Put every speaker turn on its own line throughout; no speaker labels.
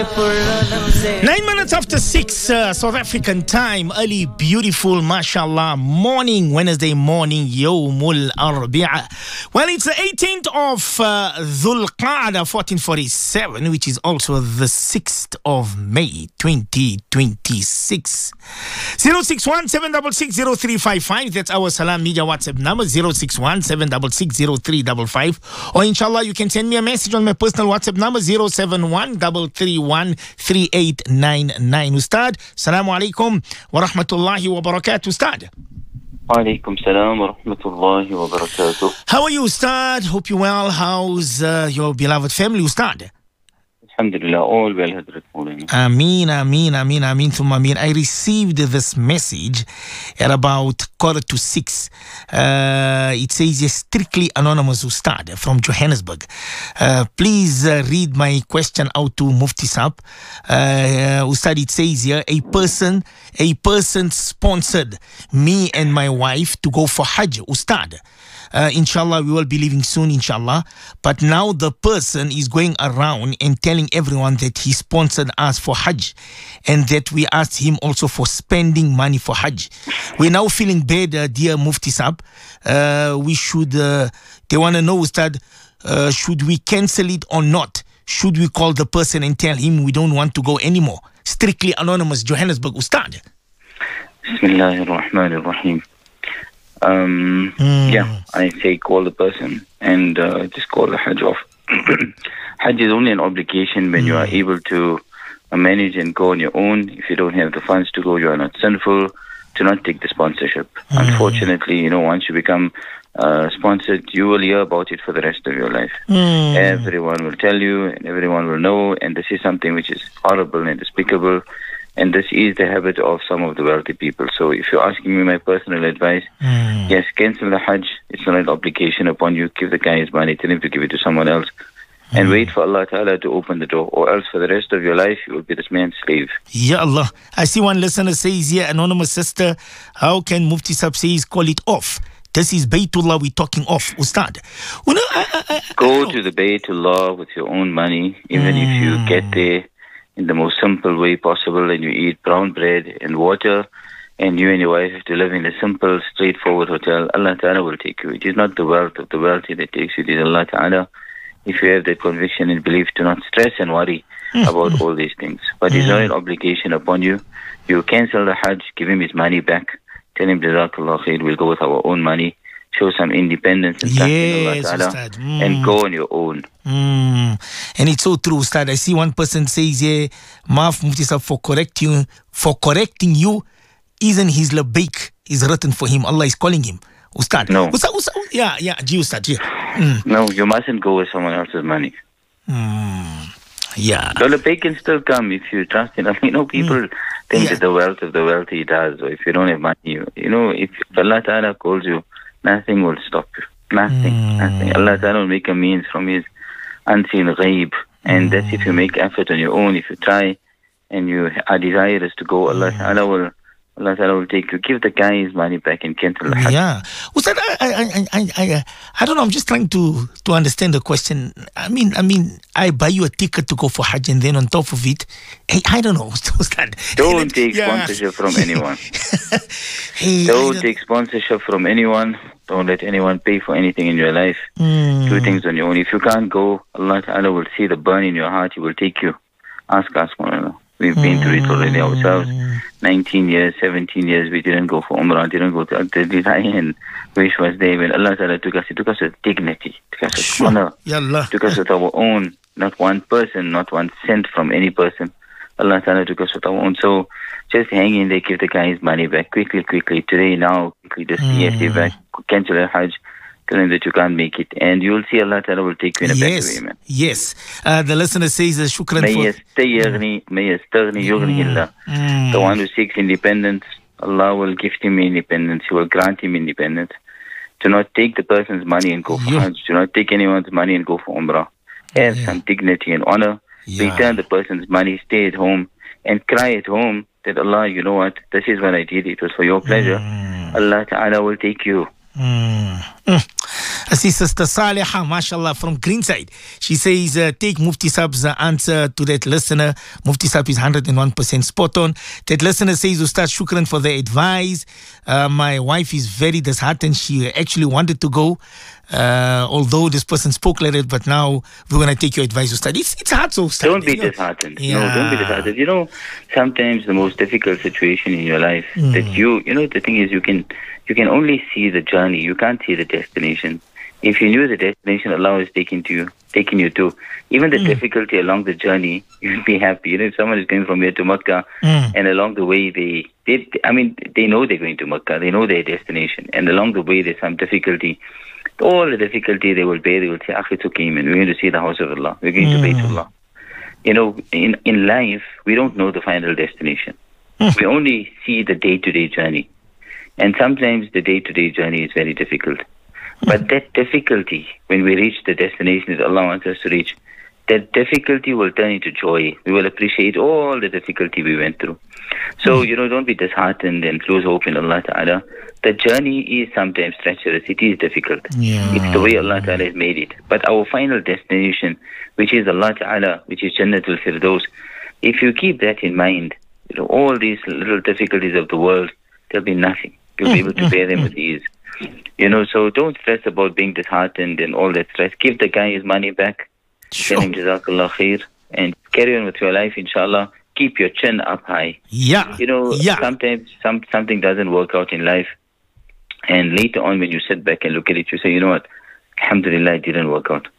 9 minutes after 6, South African time. Early, beautiful, mashallah, morning, Wednesday morning, Yawmul Arbi'a. Well, it's the 18th of Dhul Qa'dah 1447, which is also the 6th of May 2026. 061 766 0355. That's our Salam Media WhatsApp number, 061 766 0355. Or inshallah, you can send me a message on my personal WhatsApp number, 071 331 3899. Ustad, Assalamu alaikum wa rahmatullahi wa barakatuh. Ustad.
Wa alaikum salam wa rahmatullahi wa barakatuh.
How are you, Ustad? Hope you're well. How's your beloved family, Ustad?
Alhamdulillah, all well, Hadrat Maulana.
Ameen, ameen, ameen, ameen, thumma ameen. I received this message at about 5:45. It says, strictly anonymous Ustad from Johannesburg. Please read my question out to Mufti Saab. Ustad, it says here, a person sponsored me and my wife to go for Hajj, Ustad. Inshallah, we will be leaving soon, inshallah. But now the person is going around and telling everyone that he sponsored us for Hajj and that we asked him also for spending money for Hajj. We're now feeling bad, dear Mufti Saab. They want to know, Ustad, should we cancel it or not? Should we call the person and tell him we don't want to go anymore? Strictly anonymous, Johannesburg, Ustad.
Bismillahirrahmanirrahim. Yeah, I say call the person and just call the Hajj off. Hajj is only an obligation when you are able to manage and go on your own. If you don't have the funds to go, you are not sinful. Do not take the sponsorship. Unfortunately, once you become sponsored, you will hear about it for the rest of your life. Everyone will tell you and everyone will know, and this is something which is horrible and despicable. And this is the habit of some of the wealthy people. So if you're asking me my personal advice, yes, cancel the Hajj. It's not an obligation upon you. Give the guy his money, tell him to give it to someone else. And wait for Allah Ta'ala to open the door. Or else for the rest of your life, you will be this man's slave.
Ya Allah. I see one listener says here, anonymous sister, how can Mufti Saab says call it off? This is Baytullah we're talking off, Ustad.
Go to the Baytullah with your own money, even if you get there in the most simple way possible, and you eat brown bread and water, and you and your wife have to live in a simple, straightforward hotel, Allah Ta'ala will take you. It is not the wealth of the wealthy that takes you, it is Allah Ta'ala. If you have that conviction and belief, do not stress and worry about all these things. But it's not an obligation upon you. You cancel the Hajj, give him his money back, tell him, Jazakallah khair, we'll go with our own money. Show some independence and trust in Allah Ta'ala, and go on your own.
And it's so true, Ustad. I see one person says here, Maaf Mufti Saab for correcting you, isn't his labaik is written for him. Allah is calling him. Ustad.
No.
Ustad, Ustad.
No, you mustn't go with someone else's money.
Yeah.
The labaik can still come if you trust in Allah. People think that the wealth of the wealthy does, or if you don't have money, if Allah Ta'ala calls you, nothing will stop you. Nothing. Allah Ta'ala will make a means from His unseen ghaib. And that's if you make effort on your own. If you try and you are desirous to go, Allah Ta'ala will take you. Give the guy his money back and cancel the Hajj.
Yeah. Ustad, I don't know. I'm just trying to understand the question. I mean, I buy you a ticket to go for Hajj, and then on top of it, I don't know, Ustad.
Don't take sponsorship from anyone. Don't take sponsorship from anyone. Don't let anyone pay for anything in your life. Do things on your own. If you can't go, Allah Ta'ala will see the burn in your heart. He will take you. Ask us, we've been through it already ourselves. 19 years, 17 years, we didn't go for Umrah, didn't go to Al-Tadizai, and wish was there. When Allah Ta'ala took us, He took us with dignity, took us with honor, took us with our own, not one person, not 1 cent from any person. Allah Ta'ala took us with our own. So just hang in there, give the guy his money back quickly, today, now, quickly, just EFT back, cancel the Hajj, tell him that you can't make it, and you will see Allah Ta'ala will take you in a better way, man.
Yes. The listener says, shukran
for... The one who seeks independence, Allah will gift him independence. He will grant him independence. Do not take the person's money and go for Hajj. Do not take anyone's money and go for Umrah. Have some dignity and honor. Return the person's money. Stay at home and cry at home that Allah, you know what? This is what I did. It was for your pleasure. Allah Ta'ala will take you.
I see Sister Saleha, mashallah, from Greenside. She says, take Mufti Sab's answer to that listener. Mufti Sab is 101% spot on. That listener says, Ustaz, shukran for the advice. My wife is very disheartened. She actually wanted to go, although this person spoke like it, but now we're going to take your advice, Ustaz. It's hard, so Ustaz.
Don't be disheartened. Yeah. No, don't be disheartened. You know, sometimes the most difficult situation in your life that you know, the thing is you can only see the journey. You can't see the destination. If you knew the destination Allah is taking you to, even the difficulty along the journey, you'd be happy. You know, if someone is going from here to Makkah and along the way they know they're going to Makkah, they know their destination, and along the way there's some difficulty. All the difficulty they will bear, they will say, it's okay, man, we're going to see the house of Allah, we're going to Baytullah. You know, in life, we don't know the final destination. We only see the day-to-day journey. And sometimes the day-to-day journey is very difficult. But that difficulty, when we reach the destination that Allah wants us to reach, that difficulty will turn into joy. We will appreciate all the difficulty we went through. So, you know, don't be disheartened and lose hope in Allah Ta'ala. The journey is sometimes treacherous. It is difficult. Yeah. It's the way Allah Ta'ala has made it. But our final destination, which is Allah Ta'ala, which is Jannatul Firdaus, if you keep that in mind, you know, all these little difficulties of the world, there'll be nothing. You'll be able to bear them with ease. You know, so don't stress about being disheartened and all that stress. Give the guy his money back. Tell him Jazakallah khair. And carry on with your life, inshallah. Keep your chin up high. Yeah. You know, sometimes something doesn't work out in life. And later on, when you sit back and look at it, you say, you know what? Alhamdulillah, it didn't work out.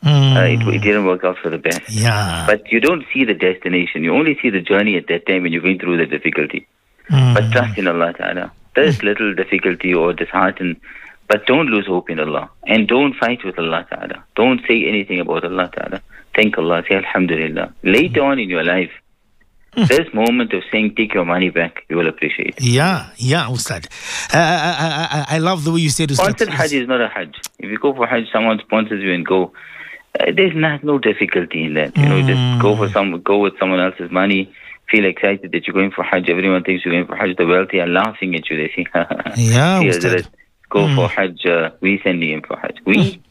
It didn't work out for the best. Yeah. But you don't see the destination. You only see the journey at that time when you're going through the difficulty. But trust in Allah Ta'ala. There's little difficulty or disheartened, but don't lose hope in Allah. And don't fight with Allah Ta'ala. Don't say anything about Allah Ta'ala. Thank Allah. Say Alhamdulillah. Later on in your life, this moment of saying, take your money back, you will appreciate it. Yeah, Ustad. I love the way you said Ustad. Sponsored Hajj is not a Hajj. If you go for Hajj, someone sponsors you and go. There's no difficulty in that. You know, just go with someone else's money. Feel excited that you're going for Hajj. Everyone thinks you're going for Hajj. The wealthy are laughing at you. They say, go for Hajj. We sending him for Hajj.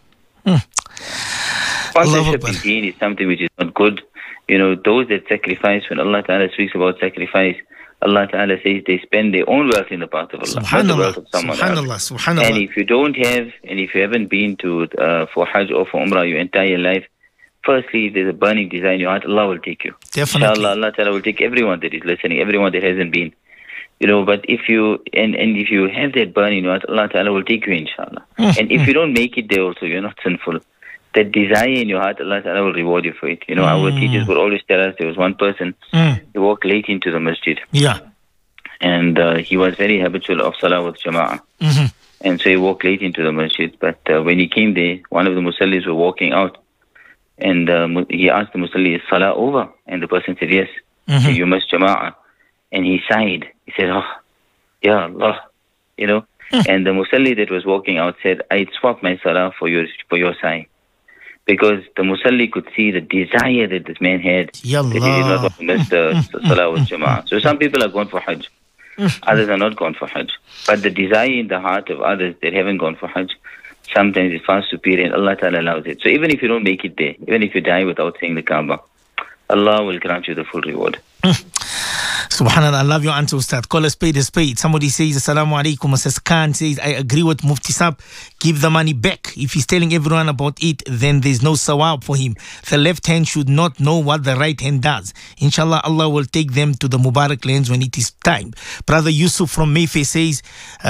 Sponsorship in deen is something which is not good. You know, those that sacrifice, when Allah Ta'ala speaks about sacrifice, Allah Ta'ala says they spend their own wealth in the path of Allah, not the wealth of someone else. And if you don't have, and if you haven't been to for Hajj or for Umrah your entire life, firstly, there's a burning desire in your heart, Allah will take you. Definitely. Inshallah, Allah Ta'ala will take everyone that is listening, everyone that hasn't been. You know, but if you if you have that burning in your heart, Allah Ta'ala will take you, inshallah. And if you don't make it there also, you're not sinful. That desire in your heart, Allah Ta'ala will reward you for it. You know, our teachers would always tell us there was one person, he walked late into the masjid. Yeah. And he was very habitual of salah with jama'ah. And so he walked late into the masjid. But when he came there, one of the musallis were walking out. And he asked the musalli, is salah over? And the person said, yes. So you must jama'ah. And he sighed. He said, oh, Ya Allah. You know. And the musalli that was walking out said, I'd swap my salah for your sigh. Because the musalli could see the desire that this man had, that he did not want to miss the salah with jama'ah. So some people are going for Hajj. Others are not going for Hajj. But the desire in the heart of others that haven't gone for Hajj, sometimes it's far superior, and Allah Ta'ala allows it. So even if you don't make it there, even if you die without seeing the Kaaba, Allah will grant you the full reward.
Subhanallah, I love your answer, Ustad. Call a spade a spade. Somebody says, Assalamu alaikum. Says Khan says, I agree with Mufti Sab. Give the money back. If he's telling everyone about it, then there's no sawab for him. The left hand should not know what the right hand does. Inshallah, Allah will take them to the Mubarak lands when it is time. Brother Yusuf from Mayfair says,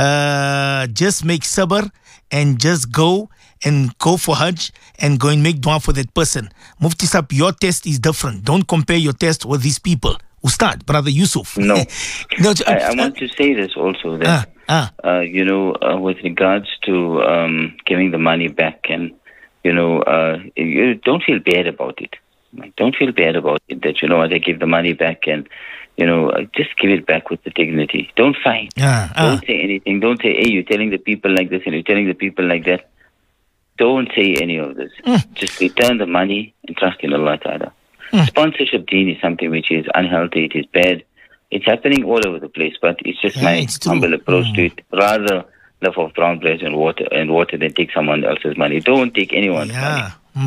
just make sabr and just go for Hajj and go and make dua for that person. Mufti Sab, your test is different. Don't compare your test with these people. Ustad, Brother Yusuf.
No. I want to say this also, that, you know, with regards to giving the money back, and, you know, you don't feel bad about it. Don't feel bad about it that, you know, I give the money back and, you know, just give it back with the dignity. Don't fight. Don't say anything. Don't say, hey, you're telling the people like this and you're telling the people like that. Don't say any of this. Just return the money and trust in Allah Ta'ala. Sponsorship deen is something which is unhealthy, it is bad. It's happening all over the place, but it's just my humble approach to it. Rather enough of brown bread and water, then take someone else's money. Don't take anyone's money.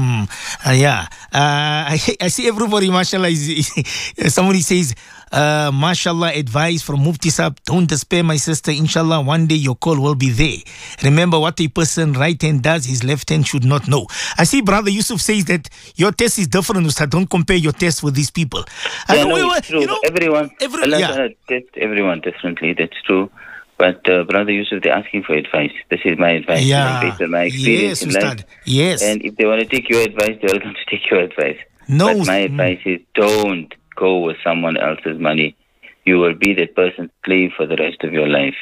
I see everybody, mashallah, somebody says, mashallah, advice from Mufti Sahab, don't despair, my sister. Inshallah, one day your call will be there. Remember, what a person right hand does, his left hand should not know. I see Brother Yusuf says that your test is different, Ustad. Don't compare your test with these people.
It's true. Everyone tests everyone differently. That's true. But Brother Yusuf, they're asking for advice. This is my advice. Based on my experience in life.
Yes.
And if they want to take your advice, they're welcome to take your advice.
No.
But my advice is don't go with someone else's money. You will be that person's slave for the rest of your life.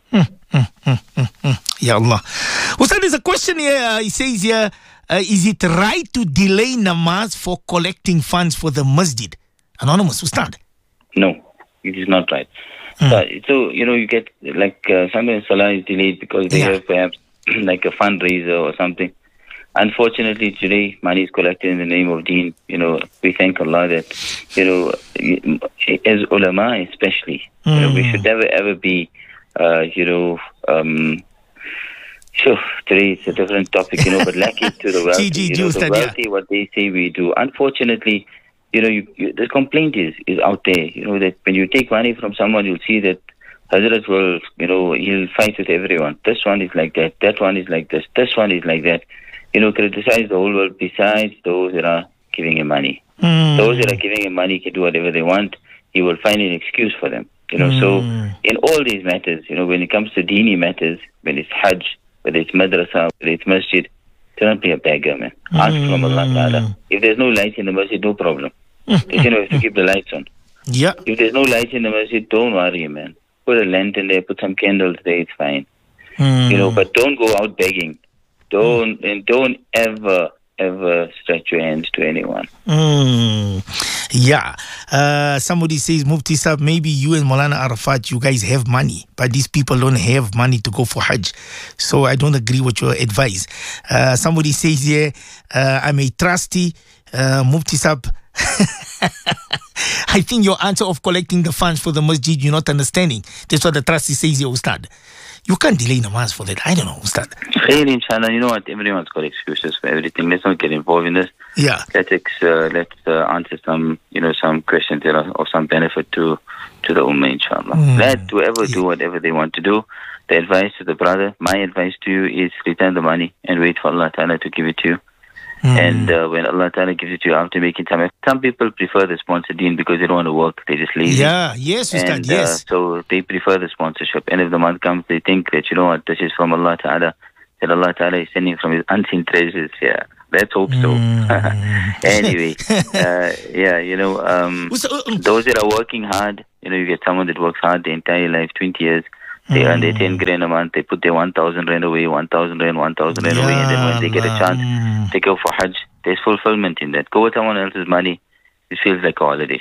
Ya Allah. Ustad, there's a question here. He says here, is it right to delay namaz for collecting funds for the masjid? Anonymous, Ustad.
No, it is not right. So, you get, sometimes Salah is delayed because they have perhaps like a fundraiser or something. Unfortunately, today, money is collected in the name of Deen. We thank Allah that, as ulama especially, we should never ever be, sure, today it's a different topic, but lucky to the wealthy. The wealthy, what they say we do. Unfortunately, the complaint is out there, that when you take money from someone, you'll see that Hazrat will, he'll fight with everyone. This one is like that, that one is like this, this one is like that. Criticize the whole world besides those that are giving him money. Those that are giving him money can do whatever they want. He will find an excuse for them. So in all these matters, when it comes to Deeni matters, when it's Hajj, whether it's madrasa, whether it's masjid, do not be a beggar, man. Ask from Allah Ta'ala. If there's no light in the masjid, no problem. You have to keep the lights on.
Yeah.
If there's no light in the masjid, don't worry, man. Put a lantern there, put some candles there, it's fine. But don't go out begging. Don't ever stretch your hands to anyone.
Somebody says, Mufti Sahab, maybe you and Maulana Arafat, you guys have money, but these people don't have money to go for Hajj. So I don't agree with your advice. Somebody says here, I'm a trustee, Mufti Sahab. I think your answer of collecting the funds for the masjid, you're not understanding. That's what the trustee says here, Ustad. You can't delay namaz for that. I don't know, Ustad.
Khair, inshallah. You know what? Everyone's got excuses for everything. Let's not get involved in this.
Yeah.
Let's answer some, some questions that are of some benefit to the ummah, inshallah. Let whoever do whatever they want to do. The advice to the brother, my advice to you is return the money and wait for Allah Ta'ala to give it to you. And when Allah Ta'ala gives it to you after making time, some people prefer the sponsor deen because they don't want to work, they just lazy.
Yeah, yes, Ustad, yes.
So they prefer the sponsorship. And if the month comes, they think that, this is from Allah Ta'ala, that Allah Ta'ala is sending from His unseen treasures. Yeah, let's hope so. Anyway, those that are working hard, you get someone that works hard the entire life, 20 years, they earn their 10 grand a month, they put their 1,000 rand away, 1,000 rand away, and then when they get a chance, they go for Hajj. There's fulfillment in that. Go with someone else's money, it feels like a holiday.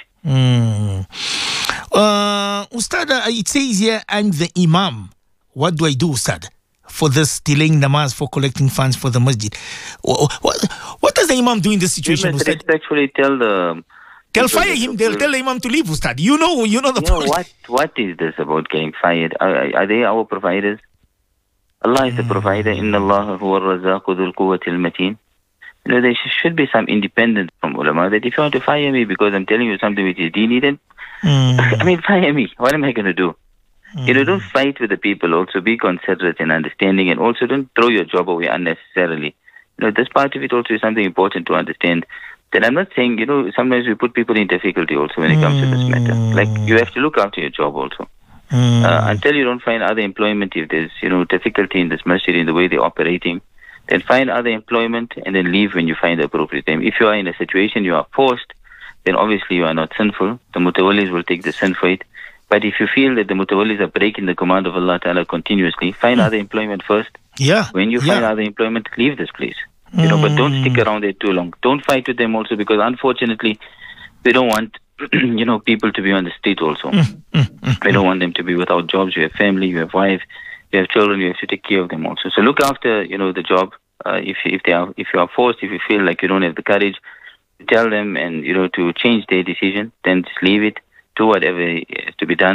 Ustad, it says here, I'm the Imam. What do I do, Ustad, for this delaying namaz, for collecting funds for the masjid? What does the Imam do in this situation,
You must
Ustad?
respectfully tell the...
They'll fire him. They'll tell the Imam to leave, Ustad. You know the point.
What is this about getting fired? Are they our providers? Allah is the provider. Inna Allah huwa ar-razzaqu dhul quwwati al-mateen. There should be some independence from ulama that if you want to fire me because I'm telling you something which is deeni, then fire me. What am I going to do? Don't fight with the people. Also be considerate and understanding, and also don't throw your job away unnecessarily. This part of it also is something important to understand. Then I'm not saying, sometimes we put people in difficulty also when it comes to this matter. Like, you have to look after your job also. Until you don't find other employment, if there's, difficulty in this masjid, in the way they're operating, then find other employment and then leave when you find the appropriate time. If you are in a situation you are forced, then obviously you are not sinful. The mutawallis will take the sin for it. But if you feel that the mutawallis are breaking the command of Allah Ta'ala continuously, find other employment first.
Yeah.
When you find other employment, leave this place. But don't stick around there too long. Don't fight with them also, because unfortunately, we don't want, people to be on the street also. We don't want them to be without jobs. You have family, you have wife, you have children, you have to take care of them also. So look after, the job. If you are forced, if you feel like you don't have the courage, tell them and, to change their decision, then just leave it, do whatever is to be done.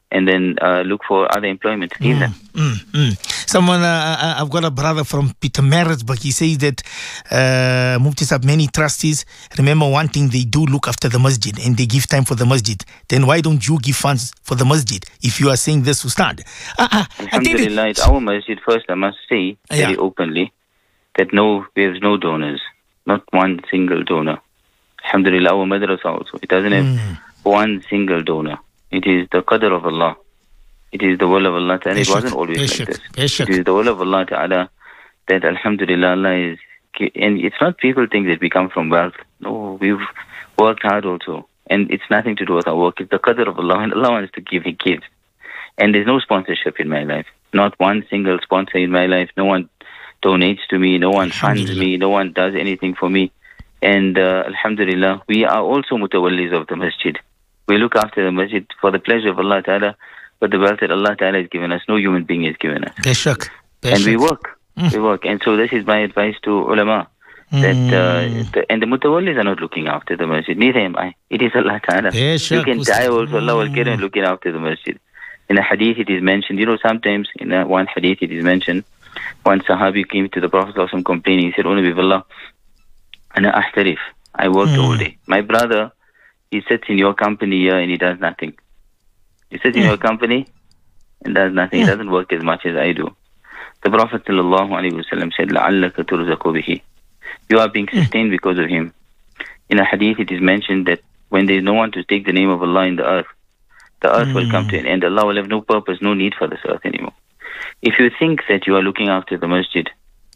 and then look for other employment. Leave them.
Someone, I've got a brother from Pietermaritzburg. He says that Mufti Sahib, many trustees, remember one thing, they do look after the masjid and they give time for the masjid. Then why don't you give funds for the masjid if you are saying this, Ustad?
Alhamdulillah, it's our masjid first, I must say very openly that we have no donors, not one single donor. Alhamdulillah, our madrasa also, it doesn't have one single donor. It is the qadr of Allah. It is the will of Allah Ta'ala. It wasn't always like this. It is the will of Allah Ta'ala that Alhamdulillah Allah is... And it's not people think that we come from wealth. No, we've worked hard also. And it's nothing to do with our work. It's the qadr of Allah. And Allah wants to give, He gives. And there's no sponsorship in my life. Not one single sponsor in my life. No one donates to me. No one funds me. No one does anything for me. And Alhamdulillah, we are also mutawallis of the masjid. We look after the masjid for the pleasure of Allah Ta'ala. But the wealth that Allah Ta'ala has given us, no human being has given us. And we work. We work. And so this is my advice to ulama. That and the mutawallis are not looking after the masjid. Neither am I. It is Allah Ta'ala. You can die also. Allah will get on looking after the masjid. In a hadith it is mentioned, sometimes in one hadith it is mentioned, one sahabi came to the Prophet ﷺ complaining. He said, "Only with Allah, ana ahtarif. I worked all day. My brother, he sits in your company here and he does nothing. He sits in your company and does nothing. He doesn't work as much as I do." The Prophet ﷺ said, لَعَلَّكَ تُرْزَقُ بِهِ. You are being sustained because of him. In a hadith it is mentioned that when there is no one to take the name of Allah in the earth will come to an end. Allah will have no purpose, no need for this earth anymore. If you think that you are looking after the masjid,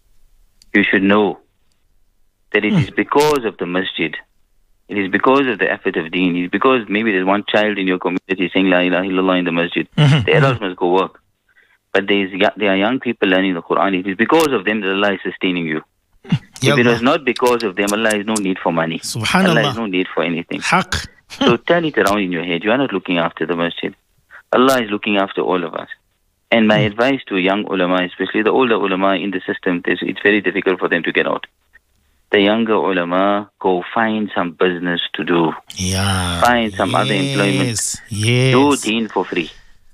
you should know that it is because of the masjid. It is because of the effort of deen. It is because maybe there's one child in your community saying La ilaha illallah in the masjid. The adults must go work. But there are young people learning the Quran. It is because of them that Allah is sustaining you. If it was not because of them, Allah has no need for money. Allah has no need for anything. So turn it around in your head. You are not looking after the masjid. Allah is looking after all of us. And my advice to young ulama, especially the older ulama in the system, it's very difficult for them to get out. The younger ulama, go find some business to do. Find some other employment. Do deen for free.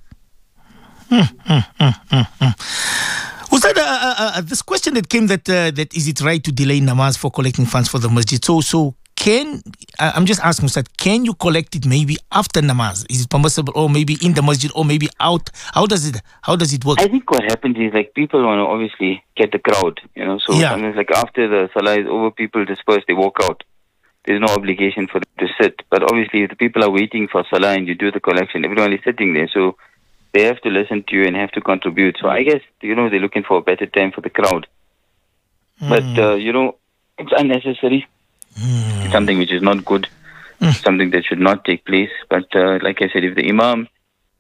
Ustad, this question that came that is it right to delay namaz for collecting funds for the masjid? So I'm just asking Ustad, can you collect it maybe after namaz? Is it permissible, or maybe in the masjid, or maybe out? How does it work?
I think what happens is people want to obviously get the crowd, So sometimes after the salah is over, people disperse, they walk out. There's no obligation for them to sit. But obviously, if the people are waiting for salah and you do the collection, everyone is sitting there, so they have to listen to you and have to contribute. So I guess, they're looking for a better time for the crowd. But, it's unnecessary. It's something which is not good. Something that should not take place. But like I said, if the imam,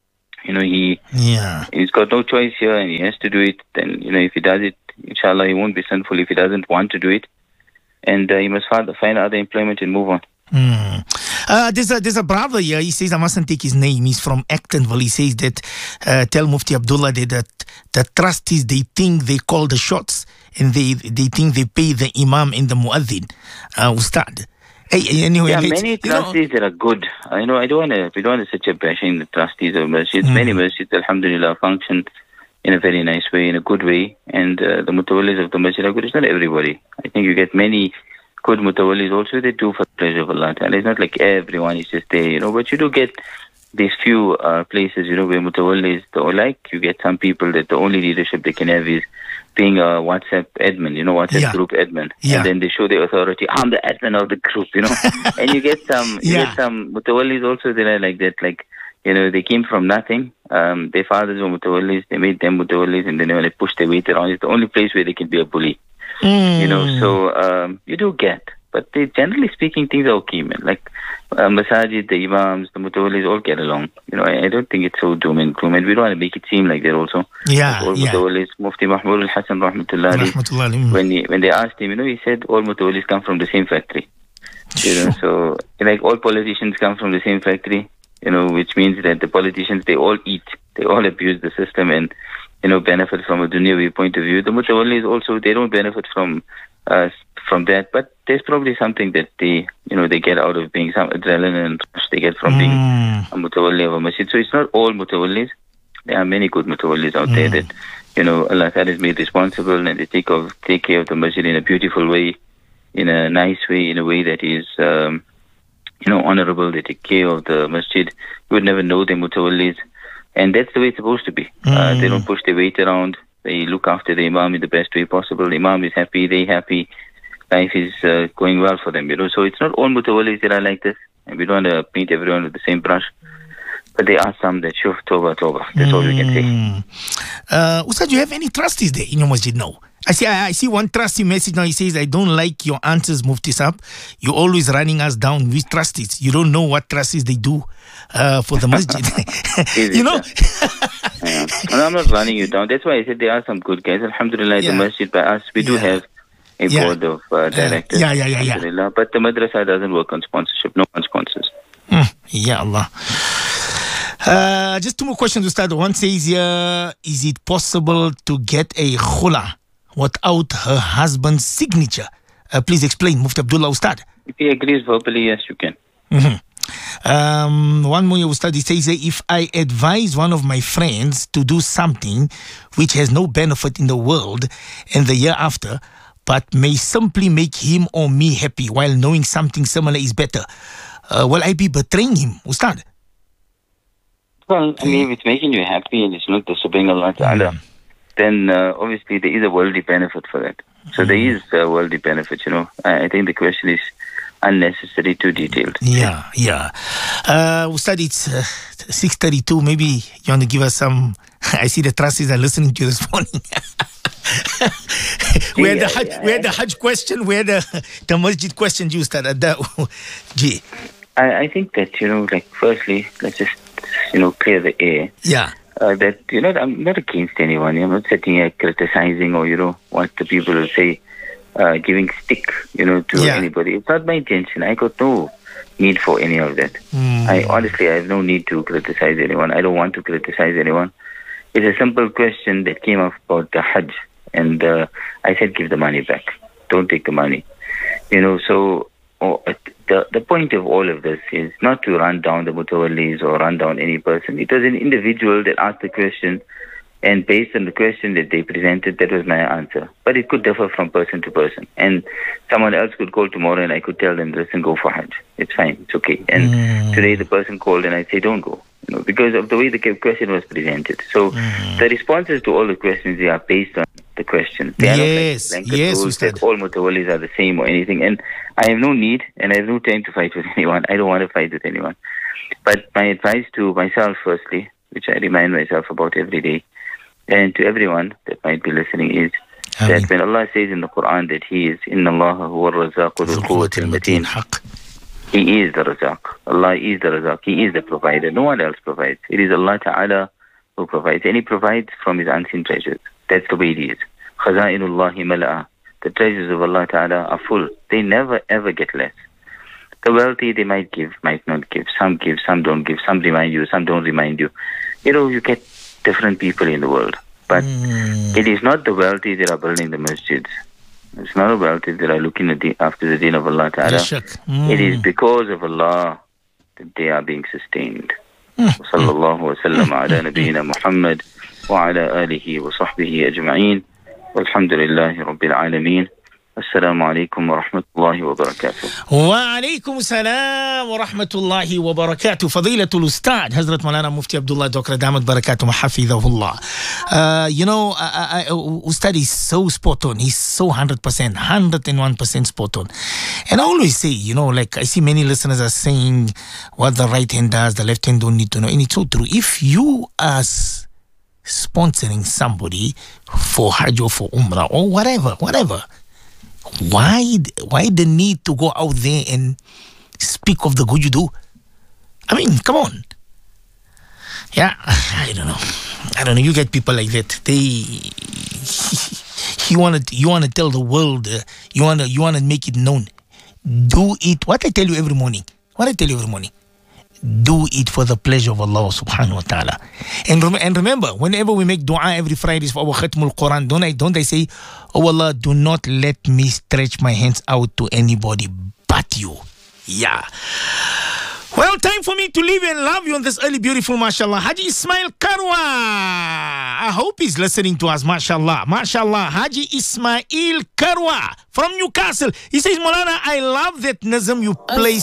he's got no choice here and he has to do it, then, if he does it, inshallah, he won't be sinful if he doesn't want to do it. And he must find other employment and move on.
There's a brother here. He says I mustn't take his name. He's from Actonville. He says that tell Mufti Abdullah that the trustees, they think they call the shots and they think they pay the imam and the muaddin. Ustad. Anyway,
many trustees that are good. We don't want to such a bashing the trustees of masjids. Many masjids, alhamdulillah, function in a very nice way, in a good way, and the mutawallis of the masjid are good. It's not everybody. I think you get many good mutawallis also. They do for the pleasure of Allah. It's not like everyone is just there, but you do get these few places, where mutawallis, you get some people that the only leadership they can have is being a WhatsApp admin, group admin. And then they show their authority. I'm the admin of the group, And you get some mutawallis also that are like that, they came from nothing. Their fathers were mutawallis, they made them mutawallis, and then they pushed their weight around. It's the only place where they can be a bully. So you do get, but generally speaking, things are okay, man. Masajid, the imams, the mutawallis all get along. I don't think it's so doom and gloom, and we don't want to make it seem like that also. All mutawallis, Mufti Mahmoud al-Hassan rahmatullah, when they asked him, he said all mutawallis come from the same factory. So all politicians come from the same factory, which means that the politicians, they all eat, they all abuse the system and benefit from a dunyawi point of view. The mutawallis also, they don't benefit from from that. But there's probably something that they get out of being some adrenaline and rush they get from being a mutawalli of a masjid. So it's not all mutawallis. There are many good mutawallis out there that, Allah Ta'ala has made responsible and they take care of the masjid in a beautiful way, in a nice way, in a way that is, honorable. They take care of the masjid. You would never know they're mutawallis. And that's the way it's supposed to be. They don't push their weight around. They look after the imam in the best way possible. The imam is happy, they happy. Life is going well for them, So it's not all mutawallis that are like this. And we don't want to paint everyone with the same brush. But there are some that shuf tawbah. That's all we can say.
Ustad, do you have any trustees there in your masjid now? I see one trustee message now. He says, I don't like your answers, Mufti Saab. You're always running us down with trustees. You don't know what trustees they do for the masjid.
No, I'm not running you down. That's why I said there are some good guys. Alhamdulillah, the masjid by us, we do have a board of directors.
Yeah.
But the madrasa doesn't work on sponsorship. No one sponsors.
Ya Allah. Just two more questions to start. One says here, is it possible to get a khula without her husband's signature? Please explain, Mufti Abdullah Ustad.
If he agrees verbally, yes, you can.
One more Ustad, he says, if I advise one of my friends to do something which has no benefit in the world and the year after, but may simply make him or me happy while knowing something similar is better, will I be betraying him, Ustad?
Well, I mean, if it's making you happy and it's not disobeying Allah Ta'ala, then obviously there is a worldly benefit for that. So there is a worldly benefit, I think the question is unnecessary, too detailed.
Yeah. Ustad, it's 6:32. Maybe you want to give us some... I see the trustees are listening to you this morning. We had the Hajj question, we had the Masjid question, Ustad.
I think that, firstly, let's just, clear the air.
Yeah.
That, I'm not against anyone. I'm not sitting here criticizing or, what the people will say, giving stick, to anybody. It's not my intention. I got no need for any of that. I have no need to criticize anyone. I don't want to criticize anyone. It's a simple question that came up about the Hajj. And I said, give the money back. Don't take the money. So the point of all of this is not to run down the mutawallis or run down any person. It was an individual that asked the question, and based on the question that they presented, that was my answer. But it could differ from person to person. And someone else could call tomorrow and I could tell them, listen, go for Hajj. It's fine. It's okay. And today the person called and I'd say, don't go. Because of the way the question was presented. So the responses to all the questions, they are based on the question. They are not like rules that all mutawallis are the same or anything. And I have no need and I have no time to fight with anyone. I don't want to fight with anyone. But my advice to myself, firstly, which I remind myself about every day, and to everyone that might be listening, is that when Allah says in the Quran that He is Inna Allah huwa ar-Razzaqu dhul quwwati al-mateen, He is the Razaq. Allah is the Razaq. He is the provider. No one else provides. It is Allah Ta'ala who provides. And He provides from His unseen treasures. That's the way it is. Khazainullahi mala'a. The treasures of Allah Ta'ala are full. They never ever get less. The wealthy, they might give, might not give. Some give, some don't give. Some remind you, some don't remind you. You get different people in the world. But it is not the wealthy that are building the masjids. It's not the wealthy that are looking after the deen of Allah Ta'ala. It is because of Allah that they are being sustained. Sallallahu wa sallam ala nabiyyina Muhammad wa ala alihi wa sahbihi ajma'een. Walhamdulillahi rabbil alameen. Assalamu alaikum wa rahmatullahi wa barakatuh.
Wa alaikum salam wa rahmatullahi wa barakatuh. Fadilatul Ustad, Hazrat Maulana Mufti Abdullah Dr. Damat Barakatuh Hafidhahullah. Ustad is so spot on. He's so 100%, 101% spot on. And I always say, I see many listeners are saying what the right hand does, the left hand don't need to know. And it's so true. If you are sponsoring somebody for Hajj or for Umrah or whatever, why the need to go out there and speak of the good you do? I mean, come on. Yeah, I don't know. You get people like that. You want to tell the world. You want to make it known. Do it. What I tell you every morning. do it for the pleasure of Allah subhanahu wa ta'ala. And remember, whenever we make dua every Fridays for our Khatmul Quran, don't I say, oh Allah, do not let me stretch my hands out to anybody but you. Yeah. Well, time for me to leave and love you on this early, beautiful, mashallah, Haji Ismail Karwa. I hope he's listening to us, mashallah. Mashallah, Haji Ismail Karwa from Newcastle. He says, Maulana, I love that nazm you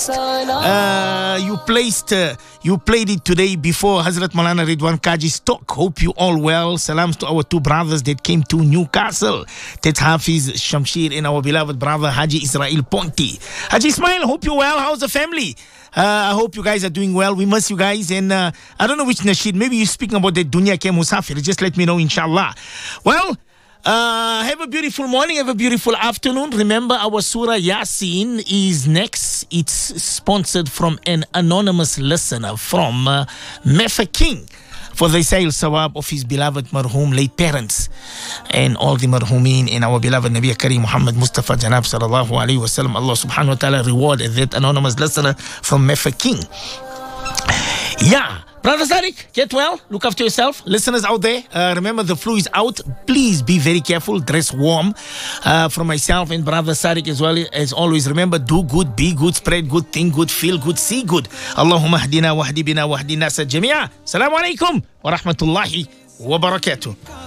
played it today before Hazrat Maulana Ridwan Kaji's talk. Hope you all well. Salams to our two brothers that came to Newcastle. Tet Hafiz Shamshir and our beloved brother Haji Israel Ponti. Haji Ismail, hope you're well. How's the family? I hope you guys are doing well. We miss you guys. And I don't know which nasheed. Maybe you're speaking about the Dunya Ke Musafir. Just let me know, inshallah. Well, have a beautiful morning. Have a beautiful afternoon. Remember, our Surah Yasin is next. It's sponsored from an anonymous listener from Mefa King, for the Isail Sawab of his beloved marhum late parents and all the marhumin in our beloved Nabi Kareem Muhammad Mustafa Janab sallallahu alayhi wa sallam. Allah subhanahu wa ta'ala rewarded that anonymous listener from Mefa King. Yeah. Brother Sadiq, get well. Look after yourself. Listeners out there, remember the flu is out. Please be very careful. Dress warm. From myself and Brother Sadiq as well, as always, remember, do good, be good, spread good, think good, feel good, see good. Allahumma hdina wahdi bina wahdi nasa jami'a. Assalamu alaikum wa rahmatullahi wa barakatuh.